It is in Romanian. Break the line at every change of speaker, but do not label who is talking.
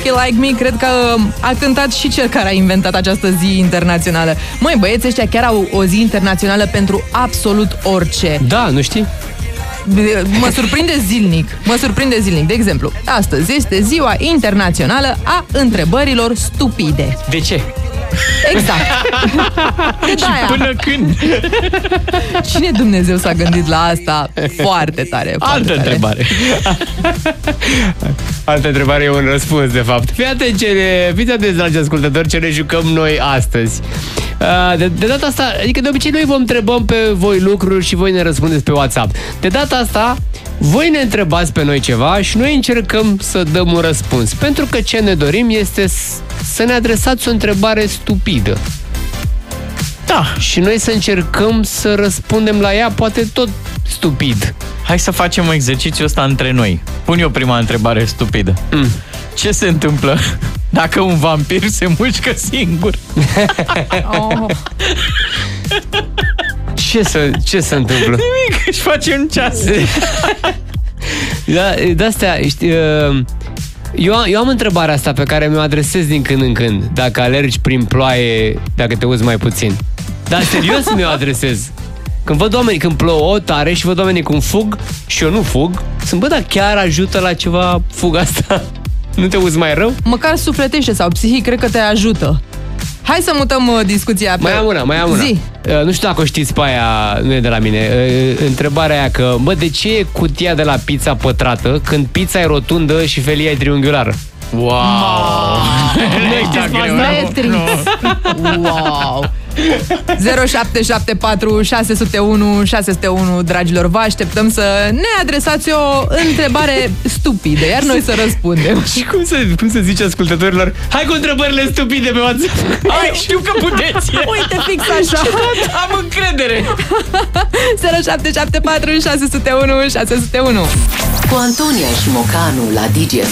If You Like Me, cred că a cântat și cel care a inventat această zi internațională. Măi, băieții ăștia chiar au o zi internațională pentru absolut orice.
Da, nu știi?
Mă surprinde zilnic. De exemplu, astăzi este ziua internațională a întrebărilor stupide.
De ce?
Exact.
Și până când?
Cine Dumnezeu s-a gândit la asta? Foarte tare.
Altă întrebare. Altă întrebare e un răspuns, de fapt. Fiți atenți, dragi ascultători, ce ne jucăm noi astăzi. De data asta, adică de obicei noi vă întrebăm pe voi lucruri și voi ne răspundeți pe WhatsApp. De data asta, voi ne întrebați pe noi ceva și noi încercăm să dăm un răspuns. Pentru că ce ne dorim este să ne adresați o întrebare stupidă.
Da.
Și noi să încercăm să răspundem la ea, poate tot stupid.
Hai să facem exercițiul ăsta între noi. Pun eu prima întrebare stupidă. Ce se întâmplă dacă un vampir se mușcă singur?
Ce se întâmplă?
Nimic, își face un ceas.
De-astea, eu am întrebarea asta pe care mi-o adresez din când în când. Dacă alergi prin ploaie, dacă te uzi mai puțin. Dar serios mi-o adresez. Când văd oamenii, când plouă tare și văd oamenii cum fug și eu nu fug, sunt, dar chiar ajută la ceva fuga asta? Nu te uzi mai rău?
Măcar sufletește sau psihic, cred că te ajută. Hai să mutăm discuția pe...
Mai am una.
Zi.
Nu știu dacă o știți pe aia, nu e de la mine. Întrebarea aia că, de ce e cutia de la pizza pătrată când pizza e rotundă și felia e triunghiulară?
Wow!
Wow! 0774 601 601, dragilor, vă așteptăm să ne adresați o întrebare stupidă, iar noi să răspundem.
Și cum se zice ascultătorilor? Hai cu întrebările stupide pe WhatsApp.
Hai, știu că puteți.
Uite, fix așa.
Am încredere.
0774 601 601.
Cu Antonia și Mocanu la DGFM.